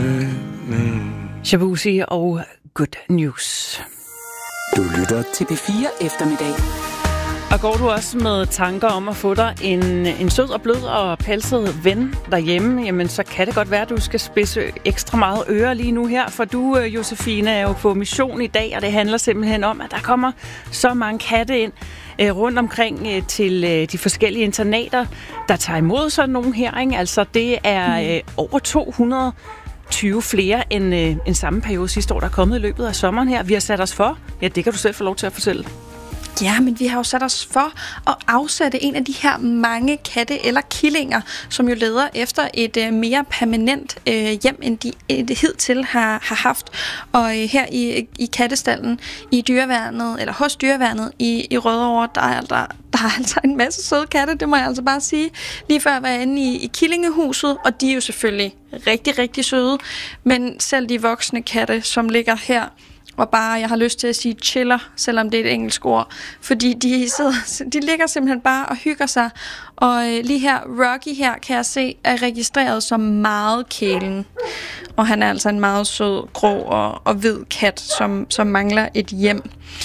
Shabuzi og Good News. Du lytter til P4 Eftermiddag. Og går du også med tanker om at få dig en sød og blød og pelset ven derhjemme, jamen så kan det godt være, at du skal spidse ekstra meget øre lige nu her, for du, Josefine, er jo på mission i dag, og det handler simpelthen om, at der kommer så mange katte ind rundt omkring til de forskellige internater, der tager imod sådan nogen her, ikke? Altså det er over 220 flere end samme periode sidste år, der er kommet i løbet af sommeren her. Vi har sat os for, ja, det kan du selv få lov til at fortælle. Ja, men vi har jo sat os for at afsætte en af de her mange katte eller killinger, som jo leder efter et mere permanent hjem, end de hidtil har haft. Og her i kattestallen i dyreværnet, eller hos dyreværnet i Rødovre, der er altså en masse søde katte, det må jeg altså bare sige. Lige før var jeg inde i killingehuset, og de er jo selvfølgelig rigtig, rigtig søde. Men selv de voksne katte, som ligger her, og bare, jeg har lyst til at sige chiller, selvom det er et engelsk ord. Fordi de ligger simpelthen bare og hygger sig. Og lige her, Rocky her, kan jeg se, er registreret som meget kælen. Og han er altså en meget sød, grå og hvid kat, som mangler et hjem.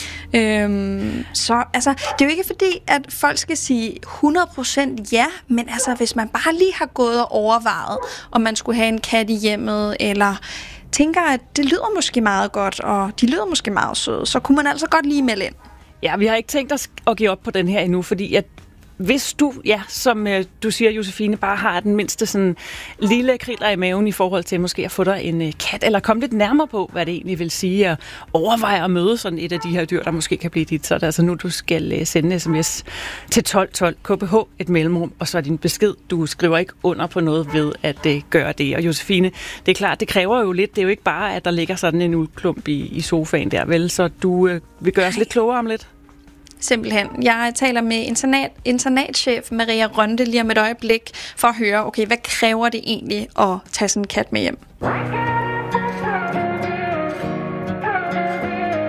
Så altså, det er jo ikke fordi, at folk skal sige 100% ja, men altså, hvis man bare lige har gået og overvejet, om man skulle have en kat i hjemmet, eller tænker, at det lyder måske meget godt, og de lyder måske meget søde, så kunne man altså godt lige melde ind. Ja, vi har ikke tænkt os at give op på den her endnu, fordi at hvis du, ja, som du siger, Josefine, bare har den mindste sådan lille kriller i maven i forhold til måske at få dig en kat, eller komme lidt nærmere på, hvad det egentlig vil sige, at overveje at møde sådan et af de her dyr, der måske kan blive dit, så er det altså nu, du skal sende sms til 1212 KBH, et mellemrum, og så er din besked. Du skriver ikke under på noget ved at gøre det. Og Josefine, det er klart, det kræver jo lidt. Det er jo ikke bare, at der ligger sådan en udklump i sofaen der, vel? Så du vil gøre os lidt klogere om lidt. Simpelthen. Jeg taler med internatchef Maria Rønde lige om et øjeblik for at høre, okay, hvad kræver det egentlig at tage sådan en kat med hjem?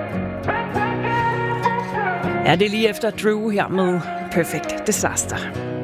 Ja, det er lige efter Drew her med Perfect Disaster.